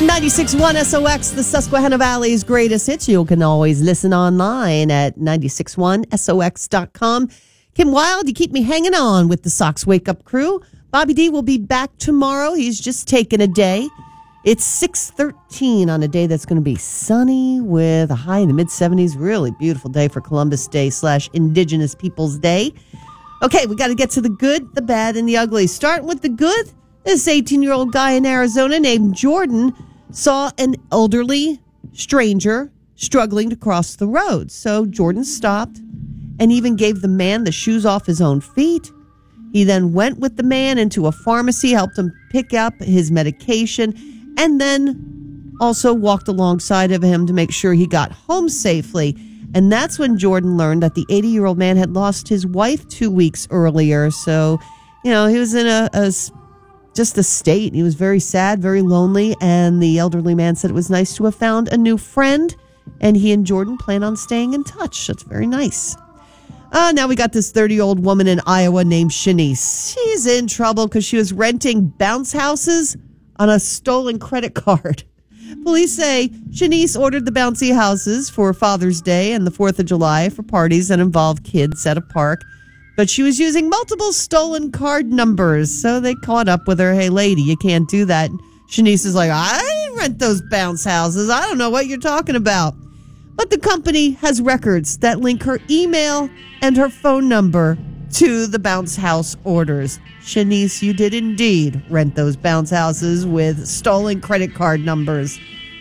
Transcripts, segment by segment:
96.1 SOX, the Susquehanna Valley's greatest hits. You can always listen online at 961sox.com. Kim Wilde, you keep me hanging on with the Sox Wake Up Crew. Bobby D will be back tomorrow. He's just taking a day. It's 6:13 on a day that's going to be sunny with a high in the mid-70s. Really beautiful day for Columbus Day / Indigenous Peoples Day. Okay, we got to get to the good, the bad, and the ugly. Starting with the good, this 18-year-old guy in Arizona named Jordan saw an elderly stranger struggling to cross the road. So Jordan stopped and even gave the man the shoes off his own feet. He then went with the man into a pharmacy, helped him pick up his medication, and then also walked alongside of him to make sure he got home safely. And that's when Jordan learned that the 80-year-old man had lost his wife 2 weeks earlier. So, he was in just a state. He was very sad, very lonely, and the elderly man said it was nice to have found a new friend, and he and Jordan plan on staying in touch. That's very nice. Now we got this 30-year-old woman in Iowa named Shanice. She's in trouble because she was renting bounce houses on a stolen credit card. Police say Shanice ordered the bouncy houses for Father's Day and the 4th of July for parties that involved kids at a park. But she was using multiple stolen card numbers, so they caught up with her. Hey, lady, you can't do that. Shanice is like, I didn't rent those bounce houses. I don't know what you're talking about. But the company has records that link her email and her phone number to the bounce house orders. Shanice, you did indeed rent those bounce houses with stolen credit card numbers.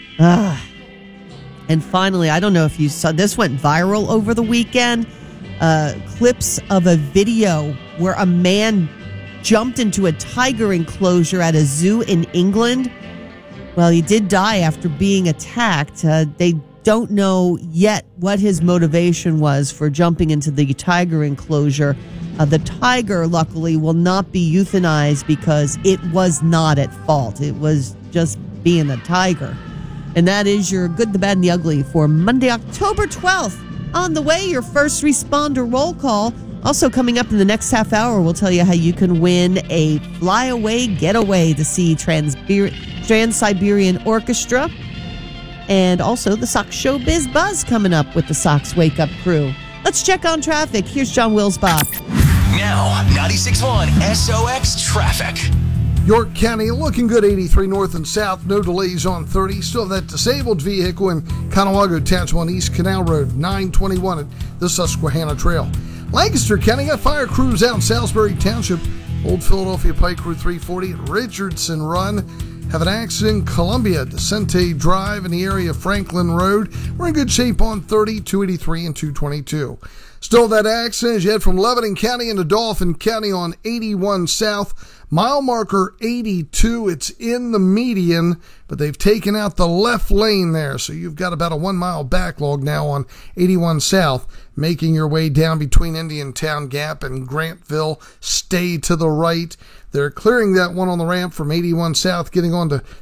And finally, I don't know if you saw, this went viral over the weekend. Clips of a video where a man jumped into a tiger enclosure at a zoo in England. Well, he did die after being attacked. They don't know yet what his motivation was for jumping into the tiger enclosure. The tiger, luckily, will not be euthanized because it was not at fault. It was just being a tiger. And that is your good, the bad, and the ugly for Monday, October 12th. On the way, your first responder roll call. Also coming up in the next half hour, we'll tell you how you can win a flyaway getaway to see Trans-Siberian Orchestra. And also the Sox Showbiz Buzz coming up with the Sox Wake Up Crew. Let's check on traffic. Here's John Wilsbach. Now, 96.1 SOX Traffic. York County looking good, 83 north and south, no delays on 30. Still that disabled vehicle in Conewago Township on East Canal Road, 921 at the Susquehanna Trail. Lancaster County got fire crews out in Salisbury Township, Old Philadelphia Pike Route 340 at Richardson Run. Have an accident in Columbia, Decente Drive in the area of Franklin Road. We're in good shape on 30, 283, and 222. Still that accident as you head from Lebanon County into Dauphin County on 81 South. Mile marker 82, it's in the median, but they've taken out the left lane there, so you've got about a 1 mile backlog now on 81 South, making your way down between Indiantown Gap and Grantville. Stay to the right. They're clearing that one on the ramp from 81 South, getting on to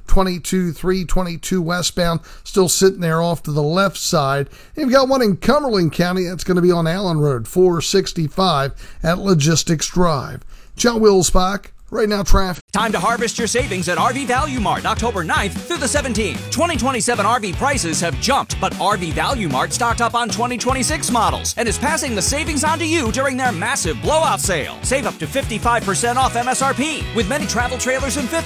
22 westbound, still sitting there off to the left side. You've got one in Cumberland County, that's going to be on Allen Road, 465 at Logistics Drive. John Wilsbach. Right now, traffic. Time to harvest your savings at RV Value Mart, October 9th through the 17th. 2027 RV prices have jumped, but RV Value Mart stocked up on 2026 models and is passing the savings on to you during their massive blowout sale. Save up to 55% off MSRP with many travel trailers and fifth